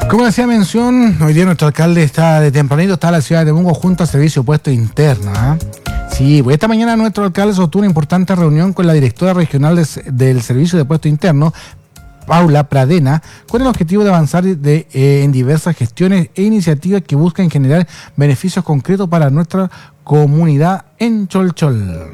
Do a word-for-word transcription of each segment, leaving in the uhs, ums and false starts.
Como hacía mención, hoy día nuestro alcalde está de tempranito, está en la ciudad de Temuco junto al servicio puesto interno. ¿eh? Sí, pues esta mañana nuestro alcalde sostuvo una importante reunión con la directora regional de, del servicio de puesto interno, Paula Pradena, con el objetivo de avanzar de, eh, en diversas gestiones e iniciativas que buscan generar beneficios concretos para nuestra comunidad en Cholchol.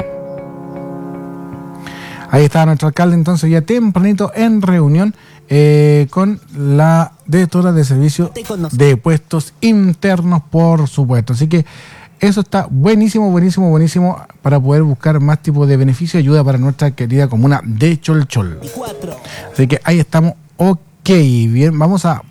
Ahí está nuestro alcalde entonces ya tempranito en reunión eh, con la directora de servicio de puestos internos, por supuesto. Así que eso está buenísimo, buenísimo, buenísimo para poder buscar más tipos de beneficio y ayuda para nuestra querida comuna de Cholchol. Así que ahí estamos, ok, bien, vamos a...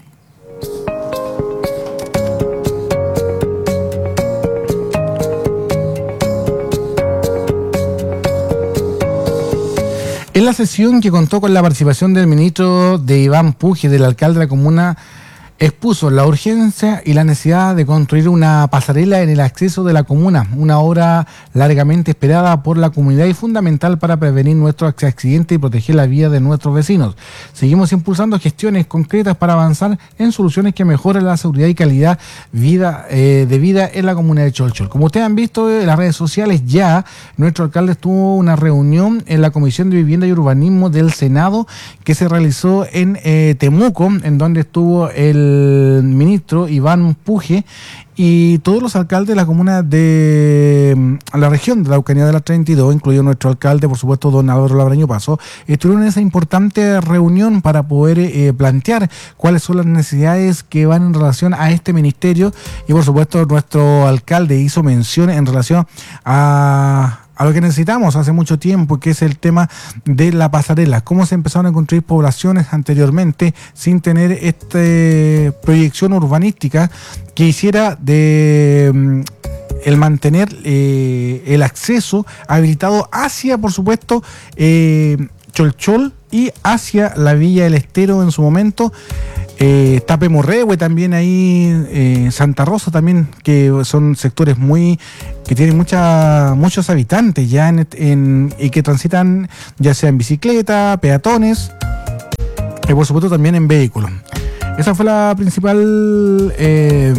En la sesión que contó con la participación del ministro de Iván Puje, del alcalde de la comuna, expuso la urgencia y la necesidad de construir una pasarela en el acceso de la comuna, una obra largamente esperada por la comunidad y fundamental para prevenir nuestros accidentes y proteger la vida de nuestros vecinos. Seguimos impulsando gestiones concretas para avanzar en soluciones que mejoren la seguridad y calidad vida, eh, de vida en la comuna de Cholchol. Como ustedes han visto en las redes sociales, ya nuestro alcalde tuvo una reunión en la Comisión de Vivienda y Urbanismo del Senado que se realizó en eh, Temuco, en donde estuvo el el ministro Iván Puje y todos los alcaldes de la comuna de la región de la Araucanía de la treinta y dos, incluido nuestro alcalde, por supuesto, don Álvaro Labraño Paso, estuvieron en esa importante reunión para poder eh, plantear cuáles son las necesidades que van en relación a este ministerio y, por supuesto, nuestro alcalde hizo mención en relación a a lo que necesitamos hace mucho tiempo, que es el tema de la pasarela. Cómo se empezaron a construir poblaciones anteriormente sin tener esta proyección urbanística que hiciera de el mantener eh, el acceso habilitado hacia, por supuesto, eh, Cholchol y hacia la Villa del Estero en su momento. Eh, Tapemorrehue también ahí, eh, Santa Rosa también, que son sectores muy que tienen mucha, muchos habitantes ya en, en, y que transitan ya sea en bicicleta, peatones y por supuesto también en vehículos. Esa fue la principal eh,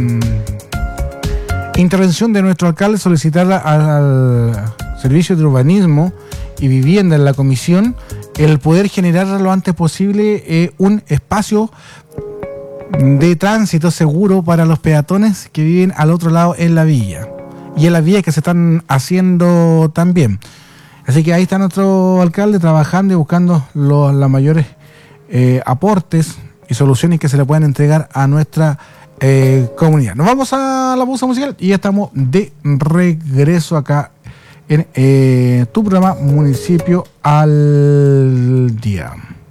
intervención de nuestro alcalde, solicitar al, al Servicio de Urbanismo y Vivienda en la comisión el poder generar lo antes posible eh, un espacio de tránsito seguro para los peatones que viven al otro lado en la villa y en las vías que se están haciendo también. Así que ahí está nuestro alcalde trabajando y buscando los las mayores eh, aportes y soluciones que se le puedan entregar a nuestra eh, comunidad. Nos vamos a la pausa musical y ya estamos de regreso acá en eh, tu programa Municipio al Día.